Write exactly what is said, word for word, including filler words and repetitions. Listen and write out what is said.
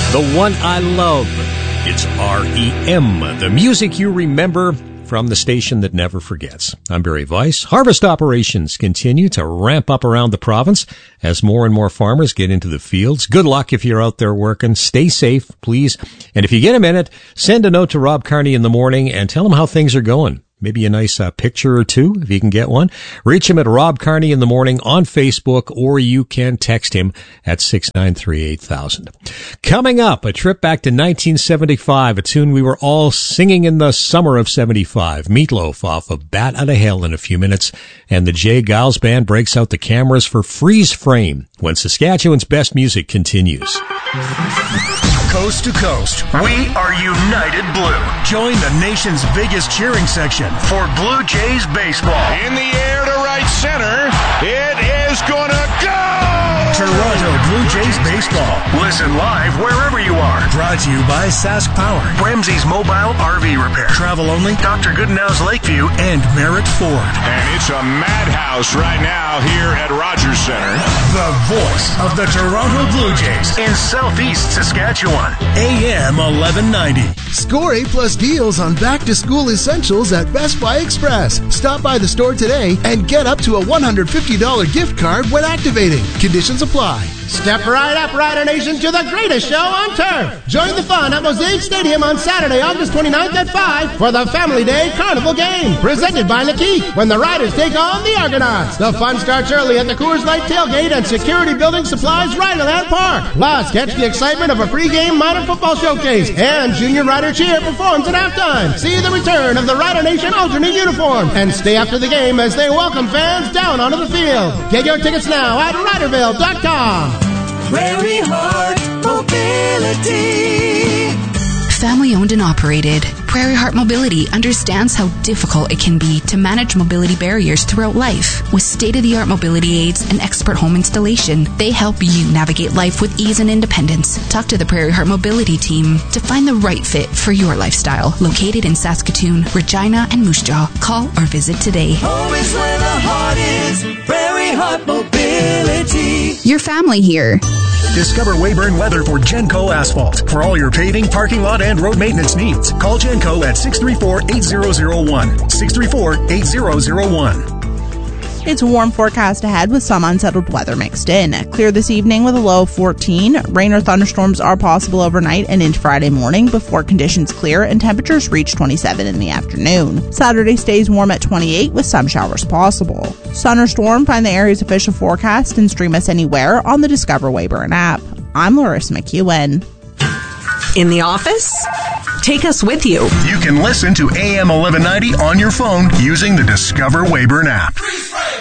The one I love. It's R E M, the music you remember from the station that never forgets. I'm Barry Weiss. Harvest operations continue to ramp up around the province as more and more farmers get into the fields. Good luck if you're out there working. Stay safe, please. And if you get a minute, send a note to Rob Carney in the morning and tell him how things are going. Maybe a nice uh, picture or two, if you can get one. Reach him at Rob Carney in the morning on Facebook, or you can text him at six nine three eight thousand. Coming up, a trip back to nineteen seventy-five, a tune we were all singing in the summer of seventy-five. Meatloaf off of Bat Outta Hell in a few minutes. And the Jay Giles Band breaks out the cameras for Freeze Frame when Saskatchewan's best music continues. Coast to coast, we are United Blue. Join the nation's biggest cheering section for Blue Jays baseball. In the air to right center, it is gonna go! Toronto Blue Jays baseball. Listen live wherever you are. Brought to you by Sask Power, Ramsey's Mobile R V Repair, Travel Only, Doctor Goodenow's Lakeview, and Merritt Ford. And it's a madhouse right now here at Rogers Center. The voice of the Toronto Blue Jays in Southeast Saskatchewan. A M eleven ninety. Score A-plus deals on back-to-school essentials at Best Buy Express. Stop by the store today and get up to a one hundred fifty dollars gift card when activating. Conditions apply. Step right up, Rider Nation, to the greatest show on turf. Join the fun at Mosaic Stadium on Saturday, August twenty-ninth at five for the Family Day Carnival Game, presented by Lakeith, when the Riders take on the Argonauts. The fun starts early at the Coors Light Tailgate and Security Building Supplies Riderland Park. Plus, catch the excitement of a pregame minor football showcase, and Junior Rider Cheer performs at halftime. See the return of the Rider Nation alternate uniform, and stay after the game as they welcome fans down onto the field. Get your tickets now at riderville dot com. Prairie Heart Mobility. Family owned and operated, Prairie Heart Mobility understands how difficult it can be to manage mobility barriers throughout life. With state-of-the-art mobility aids and expert home installation, they help you navigate life with ease and independence. Talk to the Prairie Heart Mobility team to find the right fit for your lifestyle. Located in Saskatoon, Regina, and Moose Jaw. Call or visit today. Always where the heart is, Prairie Heart Mobility. Your family here. Discover Weyburn Weather for Genco Asphalt. For all your paving, parking lot, and road maintenance needs, call Genco at six three four, eight zero zero one. six three four, eight zero zero one. It's a warm forecast ahead with some unsettled weather mixed in. Clear this evening with a low of fourteen. Rain or thunderstorms are possible overnight and into Friday morning before conditions clear and temperatures reach twenty-seven in the afternoon. Saturday stays warm at twenty-eight with some showers possible. Sun or storm, find the area's official forecast and stream us anywhere on the Discover Weyburn app. I'm Larissa McEwen. In the office? Take us with you. You can listen to A M eleven ninety on your phone using the Discover Weyburn app.